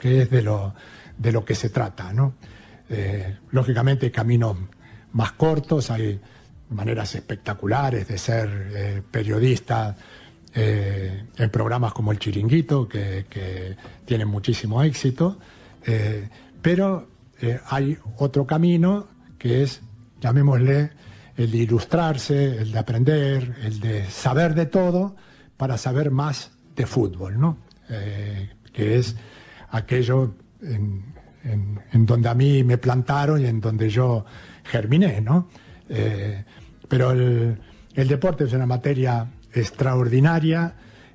que es de lo que se trata, ¿no? Lógicamente hay caminos más cortos, hay maneras espectaculares de ser periodista en programas como El Chiringuito, que tienen muchísimo éxito, pero hay otro camino que es, llamémosle, el de ilustrarse, el de aprender, el de saber de todo para saber más de fútbol, ¿no? Que es aquello en donde a mí me plantaron y en donde yo germiné, ¿no? Pero el deporte es una materia extraordinaria.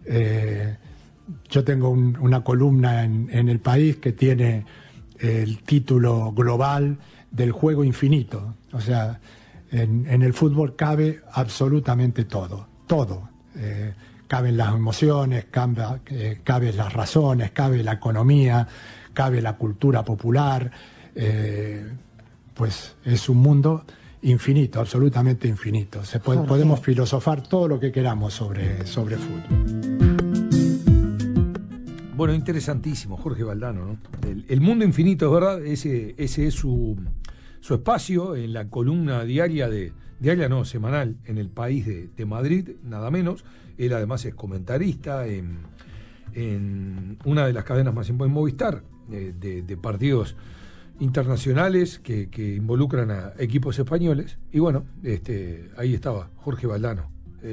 Yo tengo una columna en El País que tiene el título global del juego infinito. O sea, en el fútbol cabe absolutamente todo. Caben las emociones, caben las razones, cabe la economía, cabe la cultura popular. Pues es un mundo infinito, absolutamente infinito. Podemos filosofar todo lo que queramos sobre fútbol. Bueno, interesantísimo, Jorge Valdano, ¿no? El mundo infinito, es verdad, ese es su espacio en la columna semanal, en El País de Madrid, nada menos. Él además es comentarista en una de las cadenas más importantes, Movistar, de partidos internacionales que involucran a equipos españoles. Y bueno, ahí estaba Jorge Valdano.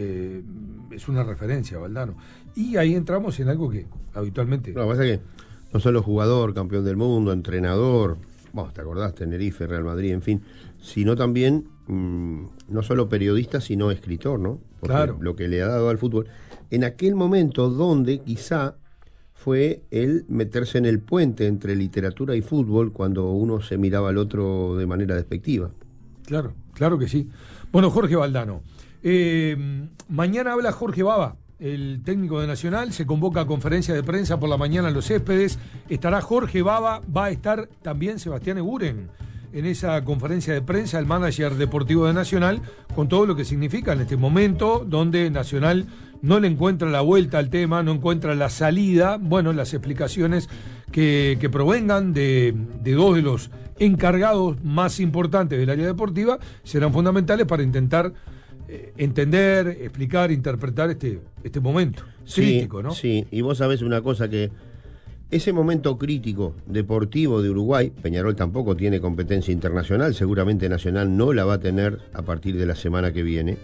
Es una referencia, Valdano. Y ahí entramos en algo que habitualmente... No, pasa que no solo jugador, campeón del mundo, entrenador, te acordás, Tenerife, Real Madrid, en fin, sino también no solo periodista, sino escritor, ¿no? Porque claro, lo que le ha dado al fútbol, en aquel momento donde quizá fue el meterse en el puente entre literatura y fútbol, cuando uno se miraba al otro de manera despectiva. Claro que sí. Bueno, Jorge Valdano, mañana habla Jorge Baba, el técnico de Nacional. Se convoca a conferencia de prensa por la mañana en Los Céspedes. Estará Jorge Baba, va a estar también Sebastián Eguren en esa conferencia de prensa, el manager deportivo de Nacional, con todo lo que significa en este momento donde Nacional no le encuentra la vuelta al tema, no encuentra la salida. Bueno, las explicaciones que provengan de dos de los encargados más importantes del área deportiva serán fundamentales para intentar entender, explicar, interpretar este momento crítico, ¿no? Sí, y vos sabés una cosa, que ese momento crítico deportivo de Uruguay, Peñarol tampoco tiene competencia internacional, seguramente Nacional no la va a tener a partir de la semana que viene.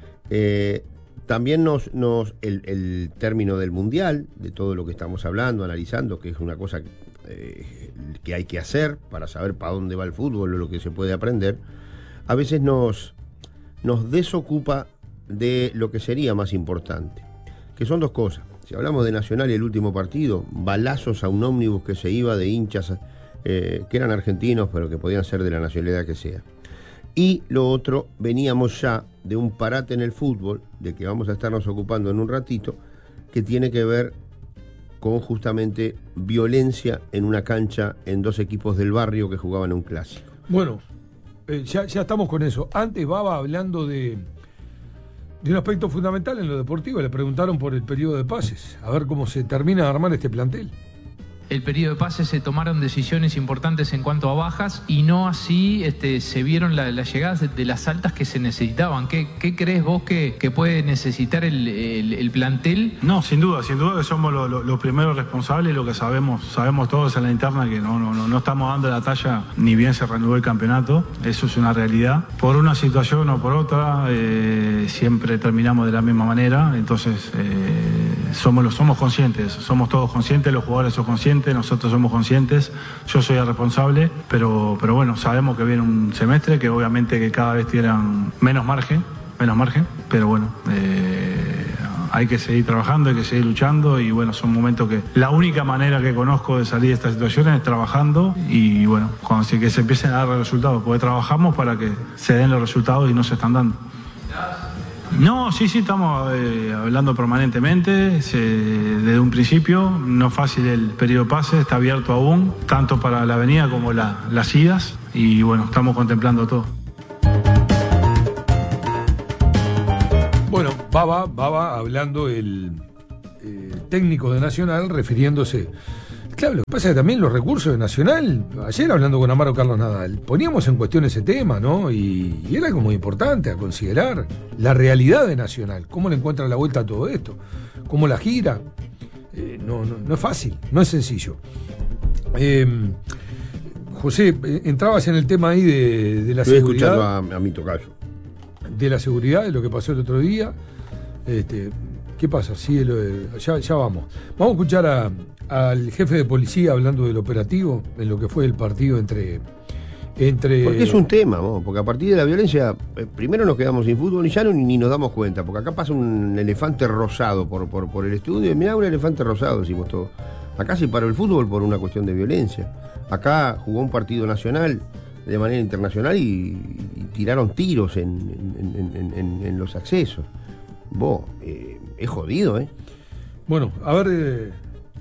También el término del Mundial, de todo lo que estamos hablando, analizando, que es una cosa que hay que hacer para saber para dónde va el fútbol o lo que se puede aprender, a veces nos desocupa de lo que sería más importante, que son dos cosas. Si hablamos de Nacional y el último partido, balazos a un ómnibus que se iba de hinchas que eran argentinos, pero que podían ser de la nacionalidad que sea. Y lo otro, veníamos ya de un parate en el fútbol, de que vamos a estarnos ocupando en un ratito, que tiene que ver con justamente violencia en una cancha en dos equipos del barrio que jugaban un clásico. Bueno, ya estamos con eso. Antes Baba, hablando de un aspecto fundamental en lo deportivo, le preguntaron por el periodo de pases, a ver cómo se termina de armar este plantel. El periodo de pases se tomaron decisiones importantes en cuanto a bajas y no así se vieron las llegadas de las altas que se necesitaban. ¿Qué crees vos que puede necesitar el plantel? No, sin duda que somos los primeros responsables. Lo que sabemos todos en la interna, que no estamos dando la talla ni bien se reanudó el campeonato. Eso es una realidad. Por una situación o por otra, siempre terminamos de la misma manera. Entonces somos conscientes, somos todos conscientes, los jugadores son conscientes, nosotros somos conscientes, yo soy el responsable, pero bueno, sabemos que viene un semestre que obviamente que cada vez tienen menos margen, pero bueno, hay que seguir trabajando, hay que seguir luchando y bueno, son momentos que la única manera que conozco de salir de estas situaciones es trabajando y bueno, cuando se empiecen a dar los resultados, porque trabajamos para que se den los resultados y no se están dando. No, sí, estamos hablando permanentemente, desde un principio. No es fácil el periodo de pase, está abierto aún, tanto para la avenida como las idas, y bueno, estamos contemplando todo. Bueno, Baba hablando el técnico de Nacional, refiriéndose Claro, lo que pasa es que también los recursos de Nacional, ayer hablando con Amaro Carlos Nadal, poníamos en cuestión ese tema, ¿no? Y era como importante a considerar la realidad de Nacional, cómo le encuentra la vuelta a todo esto, cómo la gira. No es fácil, no es sencillo. José, entrabas en el tema ahí de la Estoy seguridad. escuchando a mi tocayo. De la seguridad, de lo que pasó el otro día. ¿Qué pasa? Sí, ya vamos. Vamos a escuchar al jefe de policía hablando del operativo, en lo que fue el partido entre... Porque es un tema, ¿no? Porque a partir de la violencia, primero nos quedamos sin fútbol y ya ni nos damos cuenta, porque acá pasa un elefante rosado por el estudio, y mirá, un elefante rosado, decimos todo. Acá se paró el fútbol por una cuestión de violencia. Acá jugó un partido nacional de manera internacional y tiraron tiros en los accesos. Es jodido, ¿eh? Bueno, a ver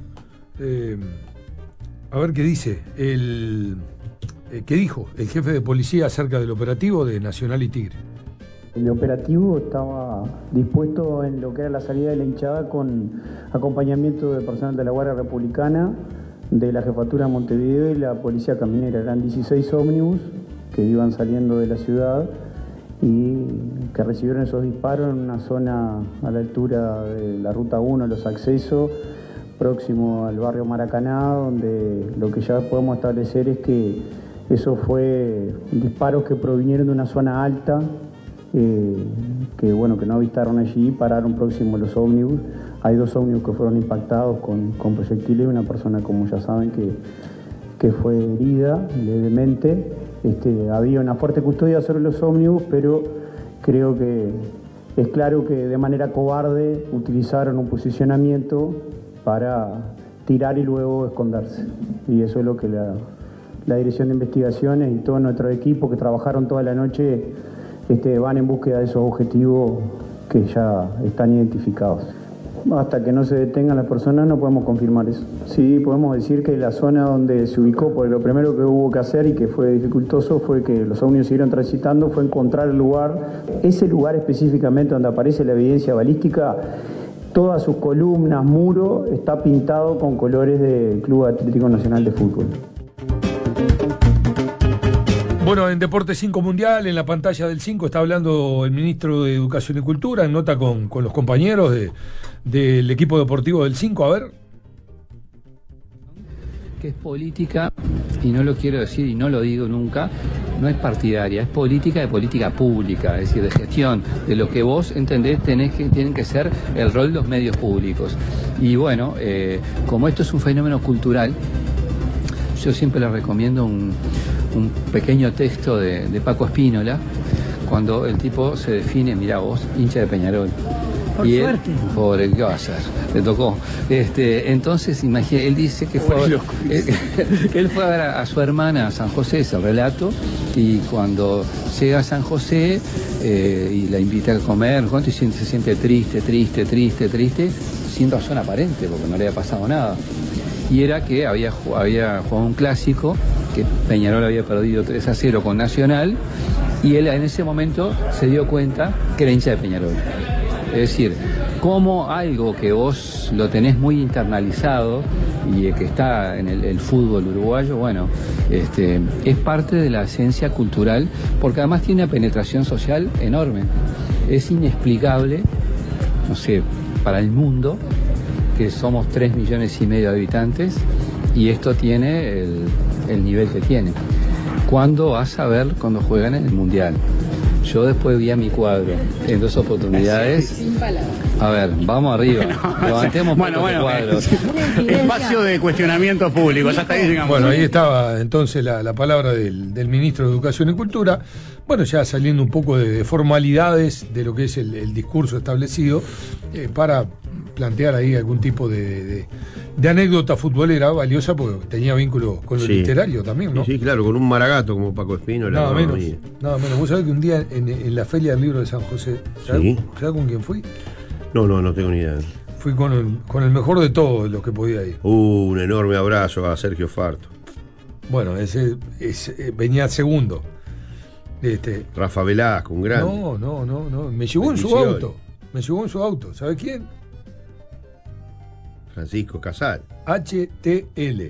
qué dice ¿qué dijo el jefe de policía acerca del operativo de Nacional y Tigre? El operativo estaba dispuesto en lo que era la salida de la hinchada con acompañamiento de personal de la Guardia Republicana, de la Jefatura de Montevideo y la Policía Caminera. Eran 16 ómnibus que iban saliendo de la ciudad y que recibieron esos disparos en una zona a la altura de la Ruta 1, los accesos, próximo al barrio Maracaná, donde lo que ya podemos establecer es que eso fue disparos que provinieron de una zona alta, que no avistaron allí, pararon próximo a los ómnibus. Hay 2 ómnibus que fueron impactados con proyectiles y una persona, como ya saben, que fue herida levemente. Había una fuerte custodia sobre los ómnibus, pero creo que es claro que de manera cobarde utilizaron un posicionamiento para tirar y luego esconderse. Y eso es lo que la Dirección de Investigaciones y todo nuestro equipo que trabajaron toda la noche van en búsqueda de esos objetivos que ya están identificados. Hasta que no se detengan las personas no podemos confirmar eso. Sí, podemos decir que la zona donde se ubicó, porque lo primero que hubo que hacer y que fue dificultoso fue que los ómnibus siguieron transitando, fue encontrar el lugar, ese lugar específicamente donde aparece la evidencia balística. Todas sus columnas, muro, está pintado con colores del Club Atlético Nacional de Fútbol. Bueno, en Deportes 5 Mundial, en la pantalla del 5, está hablando el ministro de Educación y Cultura, en nota con los compañeros del equipo deportivo del 5. A ver. Que es política, y no lo quiero decir y no lo digo nunca, no es partidaria, es política de política pública, es decir, de gestión, de lo que vos entendés tienen que ser el rol de los medios públicos. Y bueno, como esto es un fenómeno cultural, yo siempre les recomiendo un pequeño texto de Paco Espínola, cuando el tipo se define, mirá vos, hincha de Peñarol. Por y suerte. Pobre, ¿qué va a hacer? Le tocó. Entonces, imagínate, él dice que él fue a ver a su hermana a San José, ese relato, y cuando llega a San José y la invita a comer, y se siente triste, sin razón aparente, porque no le había pasado nada. Y era que había jugado un clásico, que Peñarol había perdido 3-0 con Nacional, y él en ese momento se dio cuenta que era hincha de Peñarol. Es decir, como algo que vos lo tenés muy internalizado y que está en el fútbol uruguayo, bueno, es parte de la esencia cultural, porque además tiene una penetración social enorme. Es inexplicable, no sé, para el mundo, que somos 3,5 millones de habitantes y esto tiene el nivel que tiene. ¿Cuándo vas a ver cuando juegan en el Mundial? Yo después vi a mi cuadro en 2 oportunidades. A ver, vamos arriba. Levantemos bueno, cuadros. Espacio de cuestionamiento público. Ya está ahí, digamos. Bueno, ahí estaba entonces la palabra del ministro de Educación y Cultura. Bueno, ya saliendo un poco de formalidades de lo que es el discurso establecido, para plantear ahí algún tipo de anécdota futbolera valiosa, porque tenía vínculo con lo literario también, ¿no? Sí, claro, con un maragato como Paco Espínola. Nada menos. Vos sabés que un día en la Feria del Libro de San José, ¿sabés con quién fui? No tengo ni idea. Fui con el mejor de todos los que podía ir. Un enorme abrazo a Sergio Farto. Bueno, ese venía segundo. Rafa Velasco, un grande. No. Me llevó en su auto. ¿Sabés quién? Francisco Casal. HTL.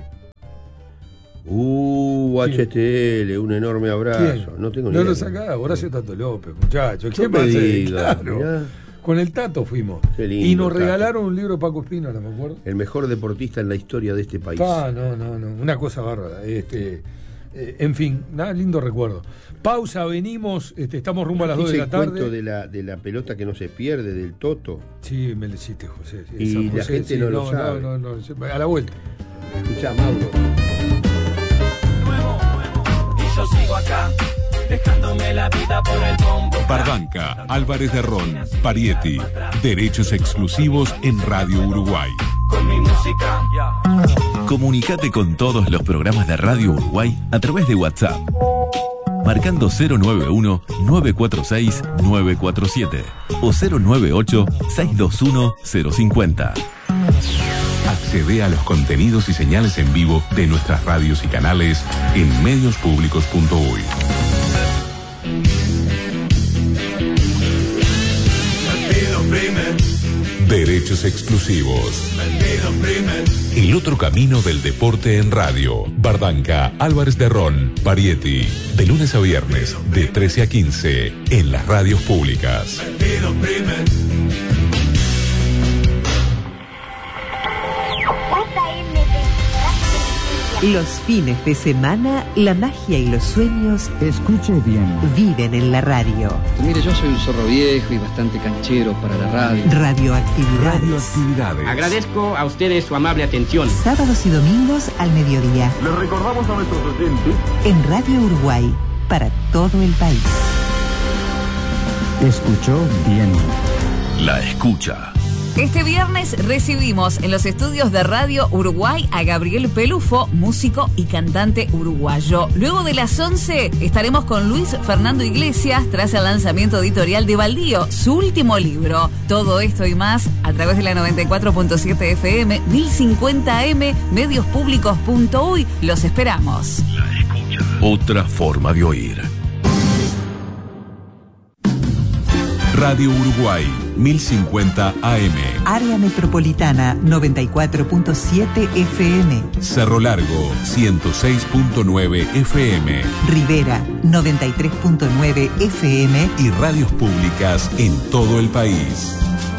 HTL, un enorme abrazo. ¿Quién? No tengo ni idea. No lo sacaba, Horacio Tato López, muchachos. ¿Quién No va a me ser? digas, Claro. mirá. Con el Tato fuimos. Qué lindo, y nos Tato. regalaron un libro de Paco Espino, no me acuerdo. El mejor deportista en la historia de este país. No. Una cosa bárbara. En fin, nada, lindo recuerdo. Pausa, venimos, estamos rumbo a las 2 de la El tarde. cuento de la pelota que no se pierde, del Toto. Sí, me lo hiciste, José. Sí, Y San la José, gente sí, no lo sabe. No, a la vuelta. Escuchá, Mauro. Y yo sigo acá, dejándome la vida por el bombo. Bardanca, Álvarez de Ron, Parietti. Derechos exclusivos en Radio Uruguay. Con mi música. Comunicate con todos los programas de Radio Uruguay a través de WhatsApp. Marcando 091-946-947 o 098-621-050. Accede a los contenidos y señales en vivo de nuestras radios y canales en mediospublicos.uy. Derechos exclusivos. El otro camino del deporte en radio. Bardanca, Álvarez de Ron, Parietti. De lunes a viernes, de 13 a 15, en las radios públicas. Los fines de semana, la magia y los sueños, escuche bien, viven en la radio. Mire, yo soy un zorro viejo y bastante canchero para la radio. Radioactividades. Agradezco a ustedes su amable atención. Sábados y domingos al mediodía. Les recordamos a nuestros oyentes En Radio Uruguay, para todo el país. Escuchó bien. La escucha. Este viernes recibimos en los estudios de Radio Uruguay a Gabriel Pelufo, músico y cantante uruguayo. Luego de las 11 estaremos con Luis Fernando Iglesias tras el lanzamiento editorial de Baldío, su último libro. Todo esto y más a través de la 94.7 FM, 1050 AM, mediospublicos.uy. Los esperamos. La escucha. Otra forma de oír. Radio Uruguay, 1050 AM. Área Metropolitana, 94.7 FM. Cerro Largo, 106.9 FM. Rivera, 93.9 FM. Y radios públicas en todo el país.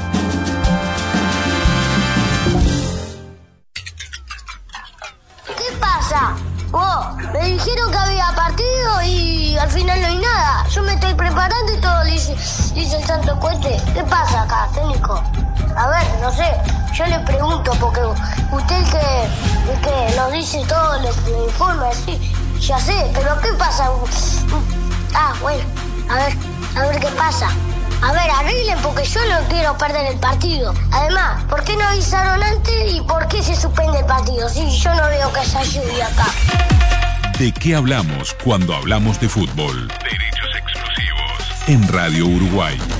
¿Qué pasa? Me dijeron que había partido y al final no hay nada. Yo me estoy preparando y todo dice el santo cohete. ¿Qué pasa acá, técnico? A ver, no sé. Yo le pregunto porque usted que nos dice todo, le informa así. Ya sé, pero ¿qué pasa? Bueno, a ver qué pasa. A ver, arreglen porque yo no quiero perder el partido. Además, ¿por qué no avisaron antes y por qué se suspende el partido? Si yo no veo que haya lluvia acá. ¿De qué hablamos cuando hablamos de fútbol? Derechos exclusivos en Radio Uruguay.